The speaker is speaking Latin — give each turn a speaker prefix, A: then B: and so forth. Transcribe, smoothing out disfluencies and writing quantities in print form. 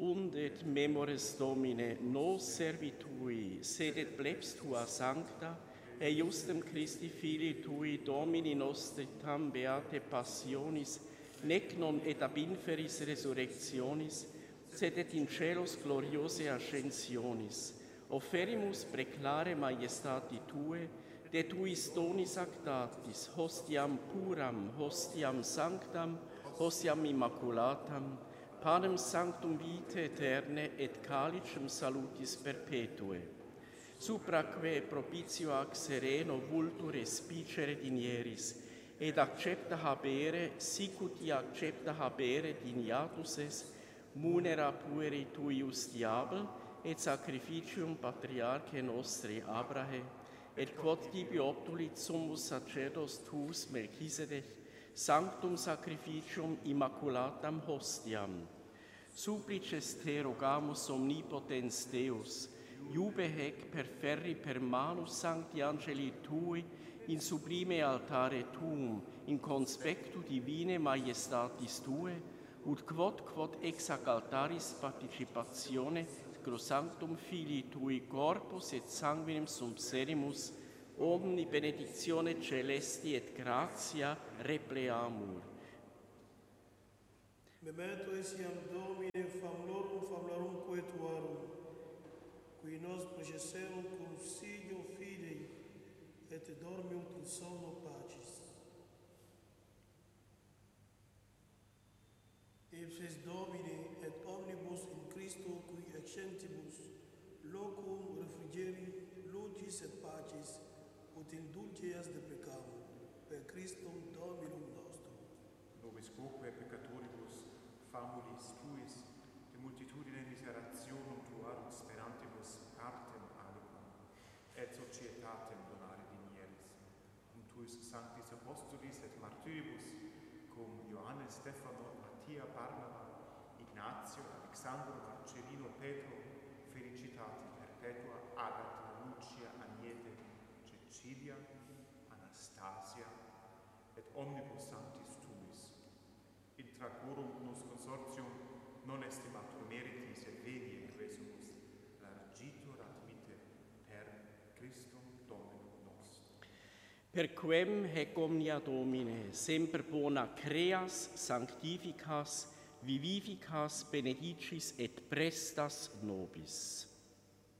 A: Und et memores Domine nos servitui, sed et plebs tua sancta, et justem Christi Filii tui, Domini nostri tam beate passionis, nec non et ab inferis resurrectionis, sed et in celos gloriose ascensionis, offerimus preclare majestati Tue, de Tuis donis actatis, hostiam puram, hostiam sanctam, hostiam immaculatam, panem sanctum vitae aeterne et calicem salutis perpetue, supraque propitio ac sereno vultur espicere dinieris, et accepta habere, sicuti accepta habere dignatus es, munera pueri tuius diabel, et sacrificium patriarche nostri Abrahe, et quod tibi obtulit summus sacerdos tuus Melchisedec, sanctum sacrificium immaculatam hostiam. Supplices te rogamus omnipotens Deus, iube hec per ferri per manus sancti angeli tui, in sublime altare tuum, in conspectu divine majestatis tue, ut quod ex ac altaris participatione sanctum Filii tui corpus et sanguinem subserimus, omni benedictione celesti et gratia repleamur.
B: Memento etiam Domine famulorum coetuarum, qui nos processerum consiglio fidei, et dormiunt in somno pacis. Ipsis Domine et omnibus in Christo qui accentibus, locum refrigeri, lucis et pacis, ut indulgeas deprecamur, per Christum Dominum nostrum.
C: Nobis quoque peccatoribus, famulis tuis, de multitudine miserationum tuarum sperantibus partem animam, et societatem donare dinieris, cum tuis sanctis apostolis et martyribus, cum Ioannes Stefano, Mattia Barnaba, Ignazio, Alexandro, Marcellino, Petro, felicitate perpetua, Agata, Lucia, Agnete, Cecilia, Anastasia, et omnibus sanctis tuis. Intra quorum nos consortium non estimatur meritis et venie resumus, largitur admite per Christum Dominum nostrum.
A: Per quem hec omnia Domine, semper bona creas, sanctificas, vivificas, benedicis et prestas nobis.